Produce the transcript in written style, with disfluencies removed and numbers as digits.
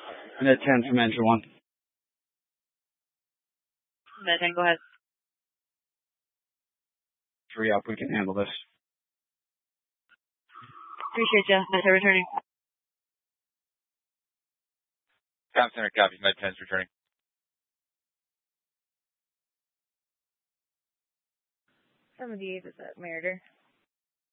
Med 10 from engine 1. Med 10, go ahead. 3 up, we can handle this. Appreciate you. Med 10 returning. Comm Center, copy. Med 10's returning. Some of the 8 is at Meritor.